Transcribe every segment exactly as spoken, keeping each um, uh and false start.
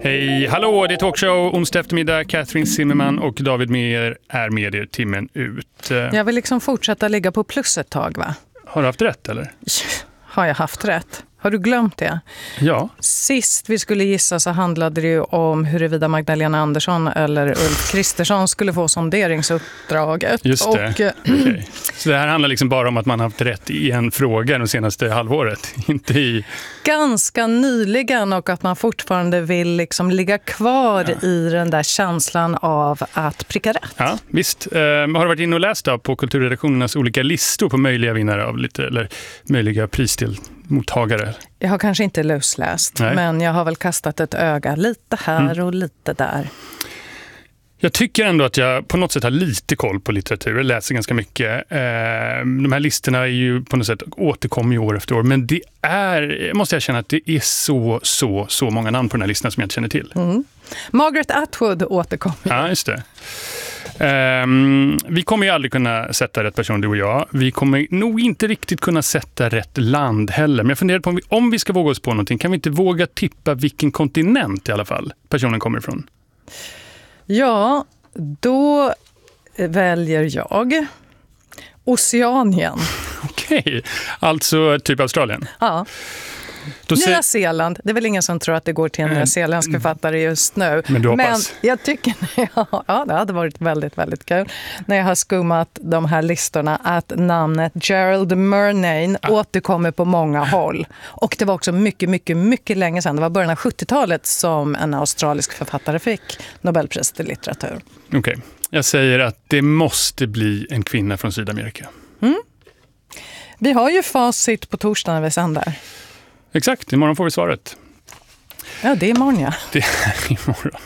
Hej, hallå, det är talkshow onsdag eftermiddag. Catherine Zimmerman och David Meyer är med er timmen ut. Jag vill liksom fortsätta ligga på plus ett tag, va? Har du haft rätt, eller? Har jag haft rätt? Har du glömt det? Ja. Sist vi skulle gissa så handlade det ju om huruvida Magdalena Andersson eller Ulf Kristersson skulle få sonderingsuppdraget. Just det. Och, okay. Så det här handlar liksom bara om att man har haft rätt i en fråga de senaste halvåret, inte i... Ganska nyligen, och att man fortfarande vill liksom ligga kvar ja. i den där känslan av att pricka rätt. Ja, visst. Eh, har du varit inne och läst då på kulturredaktionernas olika listor på möjliga vinnare av lite, eller möjliga pris till mottagare? Jag har kanske inte lusläst, Nej. men jag har väl kastat ett öga lite här mm. och lite där. Jag tycker ändå att jag på något sätt har lite koll på litteratur. Jag läser ganska mycket. De här listorna är ju på något sätt återkommer år efter år. Men det är, måste jag känna att det är så, så, så många namn på den här listan som jag inte känner till. Mm. Margaret Atwood återkommer. Ja, just det. Um, vi kommer ju aldrig kunna sätta rätt person, du och jag. Vi kommer nog inte riktigt kunna sätta rätt land heller. Men jag funderar på om vi, om vi ska våga oss på någonting, kan vi inte våga tippa vilken kontinent i alla fall personen kommer ifrån? Ja, då väljer jag Oceanien. Okej, okay. Alltså typ Australien? Ja. Då Nya se- Zeeland. Det är väl ingen som tror att det går till en nya zeeländsk författare just nu. Men du hoppas? Men jag tycker, ja, det hade varit väldigt, väldigt kul när jag har skummat de här listorna att namnet Gerald Murnane ah. återkommer på många håll. Och det var också mycket, mycket, mycket länge sedan. Det var början av sjuttiotalet som en australisk författare fick Nobelpriset i litteratur. Okej, okay. Jag säger att det måste bli en kvinna från Sydamerika. Mm. Vi har ju facit på torsdag när vi sänder. Exakt, imorgon får vi svaret. Ja, det är imorgon, ja. Det är imorgon.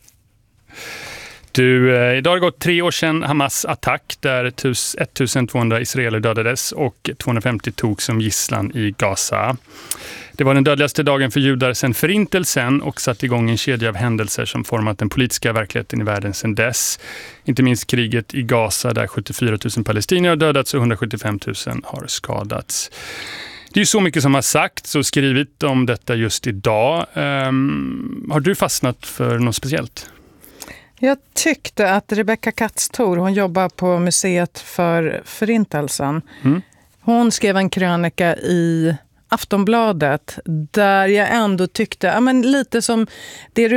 Du, eh, idag har det gått tre år sedan Hamas attack där ettusentvåhundra israeler dödades och tvåhundrafemtio togs som gisslan i Gaza. Det var den dödligaste dagen för judar sedan förintelsen och satt igång en kedja av händelser som format den politiska verkligheten i världen sedan dess. Inte minst kriget i Gaza där sjuttiofyra tusen palestinier har dödats och hundrasjuttiofem tusen har skadats. Det är ju så mycket som har sagts och skrivit om detta just idag. Um, har du fastnat för något speciellt? Jag tyckte att Rebecca Katz-Thor, hon jobbar på Museet för Förintelsen. Mm. Hon skrev en krönika i Aftonbladet där jag ändå tyckte, ja, men lite som det